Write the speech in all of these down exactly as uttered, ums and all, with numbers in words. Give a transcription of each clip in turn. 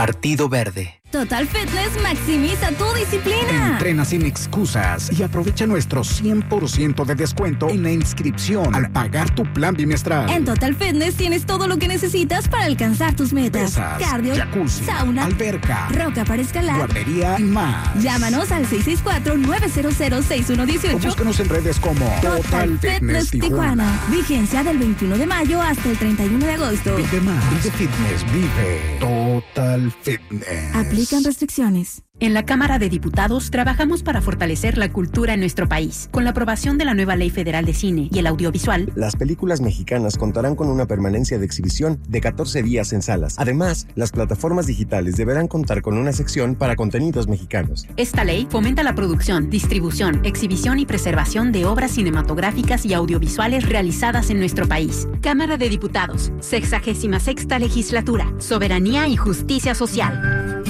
Partido Verde. Total Fitness maximiza tu disciplina. Entrena sin excusas y aprovecha nuestro cien por ciento de descuento en la inscripción al pagar tu plan bimestral. En Total Fitness tienes todo lo que necesitas para alcanzar tus metas. Pesas, cardio, jacuzzi, sauna, alberca, roca para escalar, guardería y más. Llámanos al seis seis cuatro, nueve cero cero, seis uno uno ocho. O búscanos en redes como Total, Total Fitness, Fitness Tijuana. Tijuana. Vigencia del veintiuno de mayo hasta el treinta y uno de agosto. Vive más, vive fitness, vive Total Fitness. Aplican restricciones. En la Cámara de Diputados trabajamos para fortalecer la cultura en nuestro país. Con la aprobación de la nueva Ley Federal de Cine y el Audiovisual, las películas mexicanas contarán con una permanencia de exhibición de catorce días en salas. Además, las plataformas digitales deberán contar con una sección para contenidos mexicanos. Esta ley fomenta la producción, distribución, exhibición y preservación de obras cinematográficas y audiovisuales realizadas en nuestro país. Cámara de Diputados, sexagésima sexta Legislatura, Soberanía y Justicia Social.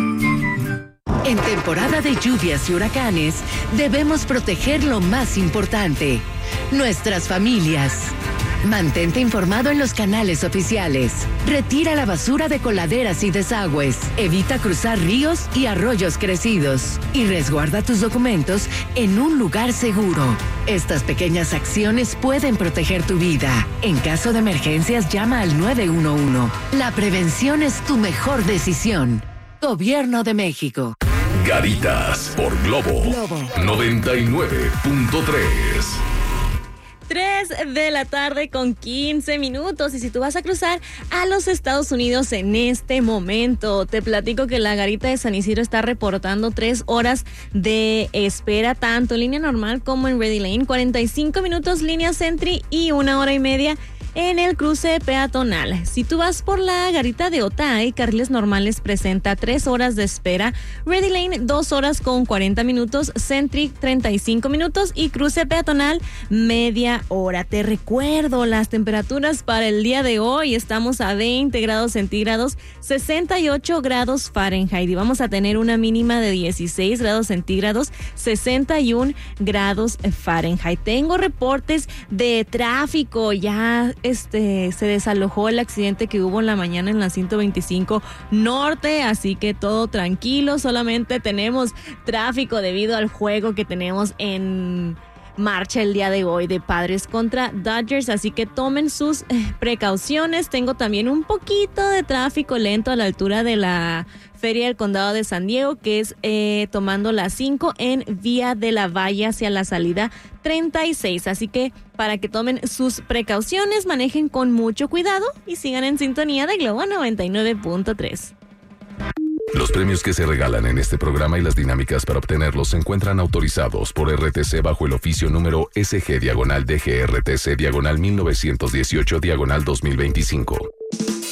En temporada de lluvias y huracanes, debemos proteger lo más importante, nuestras familias. Mantente informado en los canales oficiales. Retira la basura de coladeras y desagües. Evita cruzar ríos y arroyos crecidos. Y resguarda tus documentos en un lugar seguro. Estas pequeñas acciones pueden proteger tu vida. En caso de emergencias, llama al nueve uno uno. La prevención es tu mejor decisión. Gobierno de México. Garitas por Globo, Globo. noventa y nueve punto tres. tres de la tarde con quince minutos. Y si tú vas a cruzar a los Estados Unidos en este momento, te platico que la Garita de San Isidro está reportando tres horas de espera, tanto en línea normal como en Ready Lane, cuarenta y cinco minutos línea Sentry y una hora y media en el cruce peatonal. Si tú vas por la Garita de Otay, carriles normales presenta tres horas de espera, Ready Lane dos horas con cuarenta minutos, Sentry treinta y cinco minutos y cruce peatonal media hora. Te recuerdo las temperaturas para el día de hoy. Estamos a veinte grados centígrados, sesenta y ocho grados Fahrenheit y vamos a tener una mínima de dieciséis grados centígrados, sesenta y un grados Fahrenheit. Tengo reportes de tráfico. Ya Este, se desalojó el accidente que hubo en la mañana en la ciento veinticinco Norte, así que todo tranquilo, solamente tenemos tráfico debido al juego que tenemos en marcha el día de hoy de Padres contra Dodgers, así que tomen sus eh, precauciones. Tengo también un poquito de tráfico lento a la altura de la Feria del Condado de San Diego, que es eh, tomando la cinco en Vía de la Valle hacia la salida treinta y seis. Así que para que tomen sus precauciones, manejen con mucho cuidado y sigan en sintonía de Globo noventa y nueve punto tres. Los premios que se regalan en este programa y las dinámicas para obtenerlos se encuentran autorizados por R T C bajo el oficio número S G diagonal D G R T C diagonal mil novecientos dieciocho diagonal dos mil veinticinco.